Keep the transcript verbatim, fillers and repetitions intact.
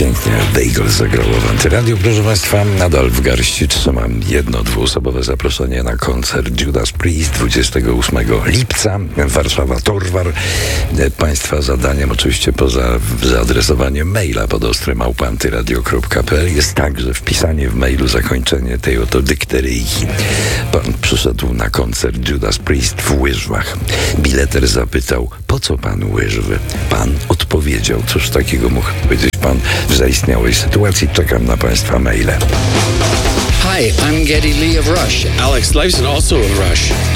Pięknie The Eagles zagrało w Antyradiu. Proszę Państwa, nadal w garści trzymam jedno dwuosobowe zaproszenie na koncert Judas Priest dwudziestego ósmego lipca. Warszawa Torwar. Państwa zadaniem, oczywiście poza zaadresowaniem maila pod ostrymałpantyradio kropka p l, jest także wpisanie w mailu zakończenie tej oto dykteryjki. Pan przyszedł na koncert Judas Priest w łyżwach. Bileter zapytał, po co pan łyżwy? Pan odpowiedział, cóż takiego mógł powiedzieć pan w zaistniałej sytuacji. Czekam na Państwa maile. Hi, I'm Geddy Lee of Rush. Alex Lifeson, also of Rush.